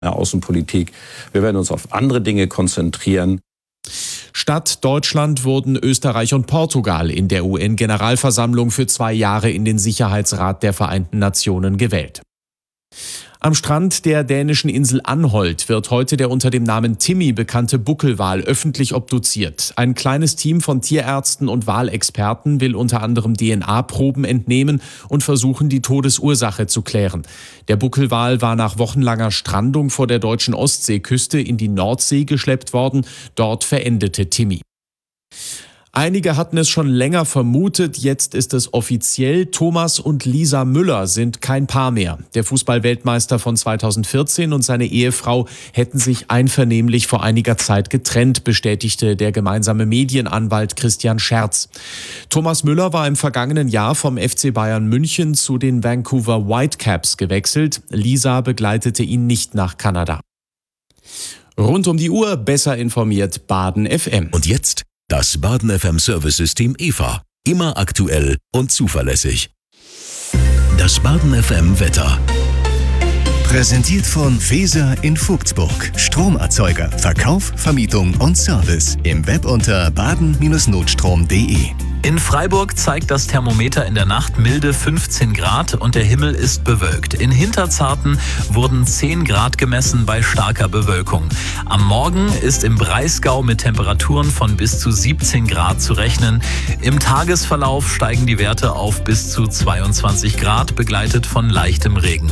Außenpolitik. Wir werden uns auf andere Dinge konzentrieren. Statt Deutschland wurden Österreich und Portugal in der UN-Generalversammlung für 2 Jahre in den Sicherheitsrat der Vereinten Nationen gewählt. Am Strand der dänischen Insel Anholt wird heute der unter dem Namen Timmy bekannte Buckelwal öffentlich obduziert. Ein kleines Team von Tierärzten und Walexperten will unter anderem DNA-Proben entnehmen und versuchen, die Todesursache zu klären. Der Buckelwal war nach wochenlanger Strandung vor der deutschen Ostseeküste in die Nordsee geschleppt worden. Dort verendete Timmy. Einige hatten es schon länger vermutet, jetzt ist es offiziell. Thomas und Lisa Müller sind kein Paar mehr. Der Fußballweltmeister von 2014 und seine Ehefrau hätten sich einvernehmlich vor einiger Zeit getrennt, bestätigte der gemeinsame Medienanwalt Christian Scherz. Thomas Müller war im vergangenen Jahr vom FC Bayern München zu den Vancouver Whitecaps gewechselt. Lisa begleitete ihn nicht nach Kanada. Rund um die Uhr besser informiert Baden FM. Und jetzt das Baden FM Service-System EVA. Immer aktuell und zuverlässig. Das Baden FM Wetter. Präsentiert von Feser in Vogtsburg. Stromerzeuger, Verkauf, Vermietung und Service. Im Web unter baden-notstrom.de. In Freiburg zeigt das Thermometer in der Nacht milde 15 Grad und der Himmel ist bewölkt. In Hinterzarten wurden 10 Grad gemessen bei starker Bewölkung. Am Morgen ist im Breisgau mit Temperaturen von bis zu 17 Grad zu rechnen. Im Tagesverlauf steigen die Werte auf bis zu 22 Grad, begleitet von leichtem Regen.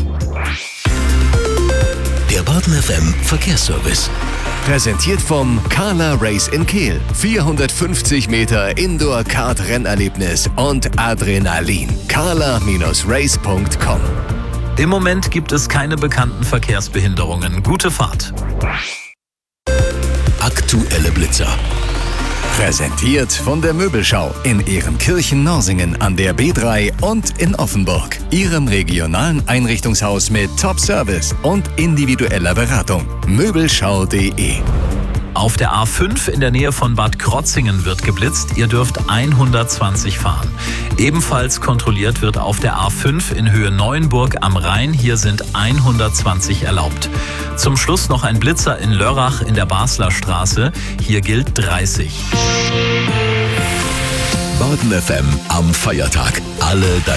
Der Baden FM Verkehrsservice. Präsentiert vom Carla Race in Kehl. 450 Meter Indoor-Kart-Rennerlebnis und Adrenalin. carla-race.com. Im Moment gibt es keine bekannten Verkehrsbehinderungen. Gute Fahrt. Aktuelle Blitzer. Präsentiert von der Möbelschau in Ehrenkirchen-Norsingen an der B3 und in Offenburg. Ihrem regionalen Einrichtungshaus mit Top-Service und individueller Beratung. Möbelschau.de. Auf der A5 in der Nähe von Bad Krotzingen wird geblitzt. Ihr dürft 120 fahren. Ebenfalls kontrolliert wird auf der A5 in Höhe Neuenburg am Rhein. Hier sind 120 erlaubt. Zum Schluss noch ein Blitzer in Lörrach in der Basler Straße. Hier gilt 30. Baden FM am Feiertag. Alle deine